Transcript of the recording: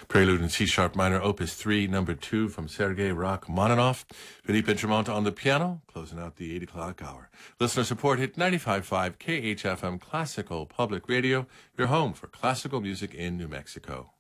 Prelude in C-sharp minor, Opus 3, number 2 from Sergei Rachmaninoff. Philippe Intremont on the piano, closing out the 8 o'clock hour. Listener support hit 95.5 KHFM Classical Public Radio, your home for classical music in New Mexico.